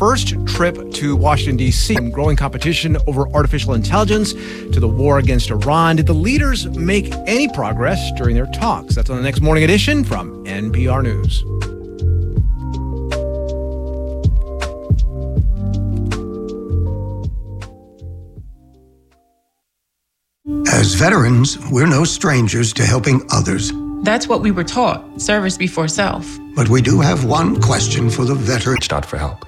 first trip to Washington, D.C. From growing competition over artificial intelligence to the war against Iran. Did the leaders make any progress during their talks? That's on the next Morning Edition from NPR News. As veterans, we're no strangers to helping others. That's what we were taught, service before self. But we do have one question for the veteran. Reached out for help.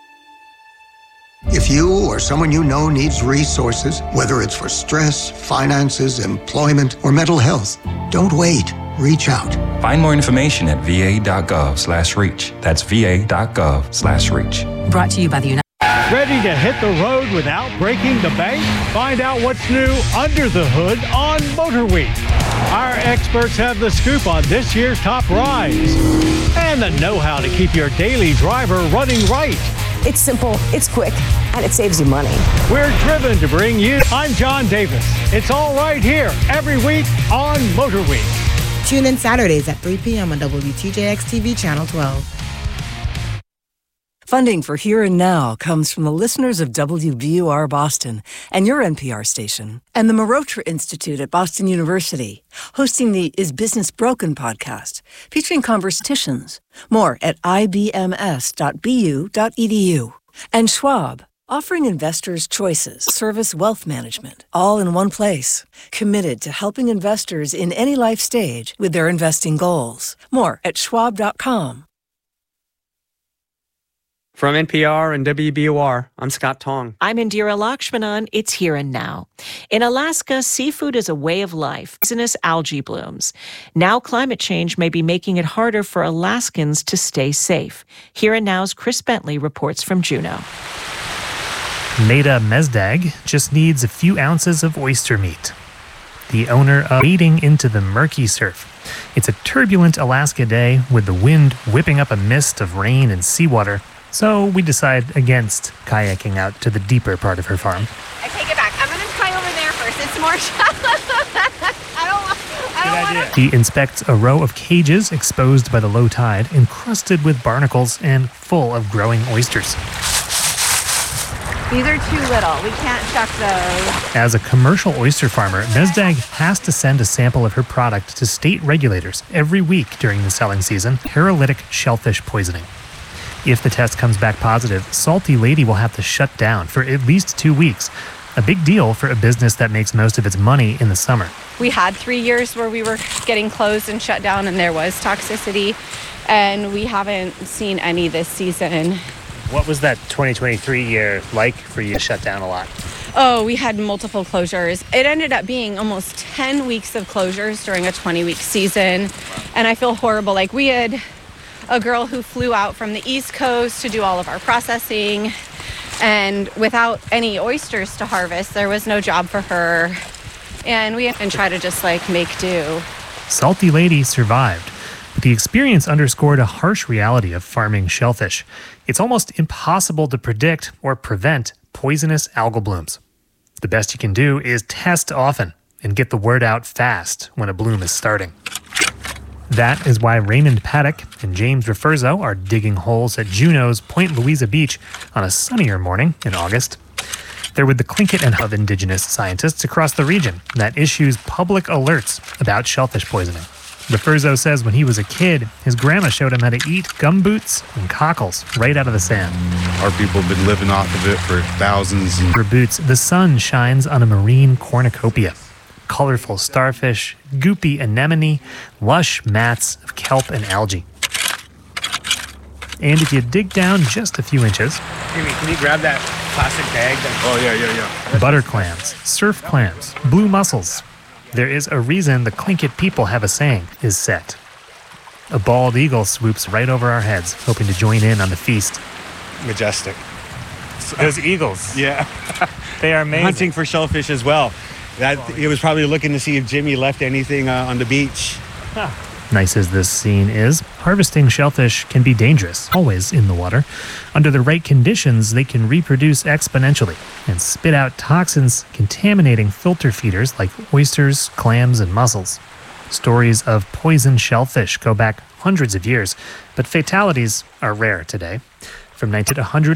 If you or someone you know needs resources, whether it's for stress, finances, employment, or mental health, don't wait. Reach out. Find more information at va.gov/reach. That's va.gov/reach. Brought to you by the United Ready to hit the road without breaking the bank? Find out what's new under the hood on Motor Week. Our experts have the scoop on this year's top rides and the know-how to keep your daily driver running right. It's simple, it's quick, and it saves you money. We're driven to bring you. I'm John Davis. It's all right here every week on Motor Week. Tune in Saturdays at 3 p.m. on WTJX-TV Channel 12. Funding for Here and Now comes from the listeners of WBUR Boston and your NPR station, and the Marotra Institute at Boston University, hosting the Is Business Broken podcast, featuring conversations. More at ibms.bu.edu. And Schwab, offering investors choices, service wealth management, all in one place. Committed to helping investors in any life stage with their investing goals. More at schwab.com. From NPR and WBUR, I'm Scott Tong. I'm Indira Lakshmanan. It's Here and Now. In Alaska, seafood is a way of life. Poisonous algae blooms. Now climate change may be making it harder for Alaskans to stay safe. Here and Now's Chris Bentley reports from Juneau. Neda Mezdag just needs a few ounces of oyster meat. The owner of wading into the murky surf. It's a turbulent Alaska day with the wind whipping up a mist of rain and seawater. So we decide against kayaking out to the deeper part of her farm. I take it back. I'm going to try over there first. It's more shallow. I don't want to. He inspects a row of cages exposed by the low tide, encrusted with barnacles and full of growing oysters. These are too little. We can't shuck those. As a commercial oyster farmer, Mezdag has to send a sample of her product to state regulators every week during the selling season, paralytic shellfish poisoning. If the test comes back positive, Salty Lady will have to shut down for at least 2 weeks. A big deal for a business that makes most of its money in the summer. We had 3 years where we were getting closed and shut down, and there was toxicity, and we haven't seen any this season. What was that 2023 year like for you to shut down a lot? Oh, we had multiple closures. It ended up being almost 10 weeks of closures during a 20-week season, and I feel horrible. Like, we had a girl who flew out from the East Coast to do all of our processing, and without any oysters to harvest, there was no job for her, and we had to try to just make do. Salty Lady survived, but the experience underscored a harsh reality of farming shellfish. It's almost impossible to predict or prevent poisonous algal blooms. The best you can do is test often and get the word out fast when a bloom is starting. That is why Raymond Paddock and James Referzo are digging holes at Juneau's Point Louisa Beach on a sunnier morning in August. They're with the Tlingit and of indigenous scientists across the region that issues public alerts about shellfish poisoning. Referzo says when he was a kid, his grandma showed him how to eat gumboots and cockles right out of the sand. Our people have been living off of it for thousands. For boots, the sun shines on a marine cornucopia. Colorful starfish, goopy anemone, lush mats of kelp and algae. And if you dig down just a few inches... Jimmy, can you grab that plastic bag? Oh, yeah. Butter clams, surf clams, blue mussels. There is a reason the Tlingit people have a saying, is set. A bald eagle swoops right over our heads, hoping to join in on the feast. Majestic. Those eagles. Yeah. They are amazing. Hunting for shellfish as well. He was probably looking to see if Jimmy left anything on the beach. Huh. Nice as this scene is, harvesting shellfish can be dangerous, always in the water. Under the right conditions, they can reproduce exponentially and spit out toxins contaminating filter feeders like oysters, clams, and mussels. Stories of poisoned shellfish go back hundreds of years, but fatalities are rare today. From 1900